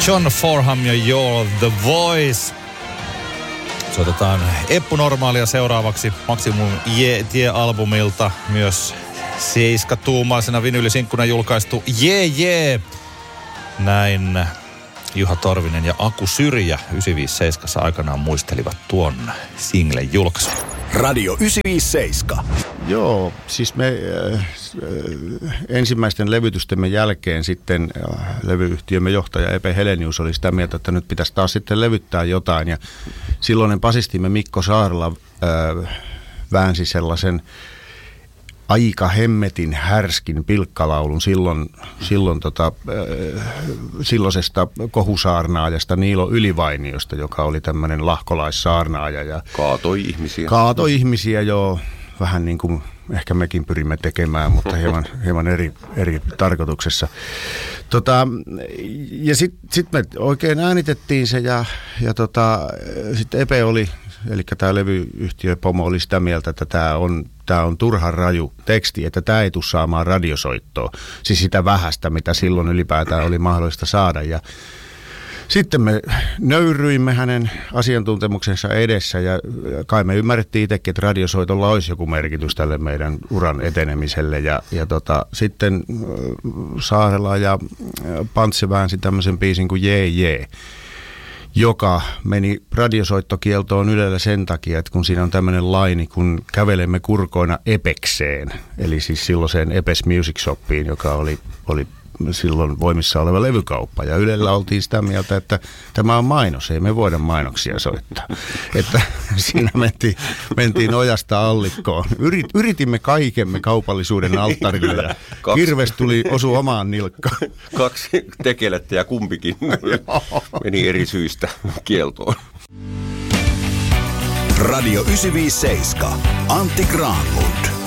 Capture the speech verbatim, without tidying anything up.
John Forham ja You're the Voice. Soitetaan Eppu Normaalia seuraavaksi Maximum Je Tie-albumilta. Myös seiskatuumaisena vinylisinkkuna julkaistu Jee Jee. Näin Juha Torvinen ja Aku Syrjä yhdeksänsataaviisikymmentäseitsemän aikanaan muistelivat tuon singlen julkaisun. Radio yhdeksänsataaviisikymmentäseitsemän. Joo, siis me äh, ensimmäisten levytystemme jälkeen sitten äh, levyyhtiömme johtaja Epe Helenius oli sitä mieltä, että nyt pitäisi taas sitten levyttää jotain. Ja silloinen basistimme Mikko Saarla äh, väänsi sellaisen aika hemmetin härskin pilkkalaulun silloin, silloin tota, äh, silloisesta kohusaarnaajasta Niilo Ylivainiosta, joka oli tämmöinen lahkolaissaarnaaja. Ja kaatoi ihmisiä. Kaatoi ihmisiä, joo. Vähän niin kuin ehkä mekin pyrimme tekemään, mutta hieman, hieman eri, eri tarkoituksessa. Tota, ja sitten sit me oikein äänitettiin se ja, ja tota, sitten Epe oli, eli tämä levyyhtiö Pomo oli sitä mieltä, että tämä on, tää on turhan raju teksti, että tämä ei tule saamaan radiosoittoa. Siis sitä vähäistä, mitä silloin ylipäätään oli mahdollista saada. Ja sitten me nöyryimme hänen asiantuntemuksensa edessä ja kai me ymmärrettiin itsekin, että radiosoitolla olisi joku merkitys tälle meidän uran etenemiselle. Ja, ja tota, sitten Saarela ja Pantse väänsi tämmöisen biisin kuin Jee Jee, joka meni radiosoittokieltoon Ylellä sen takia, että kun siinä on tämmöinen laini, kun kävelemme kurkoina Epekseen, eli siis silloiseen Epes Music Shopiin, joka oli, oli silloin voimissa oleva levykauppa. Ja Ylellä oltiin sitä mieltä, että tämä on mainos, ei me voida mainoksia soittaa. Että siinä mentiin, mentiin ojasta allikkoon. Yrit, yritimme kaikemme kaupallisuuden alttarille ja kirves tuli, osui omaan nilkkaan. Kaksi tekelettä ja kumpikin meni eri syistä kieltoon. Radio yhdeksänsataaviisikymmentäseitsemän. Antti Granlund.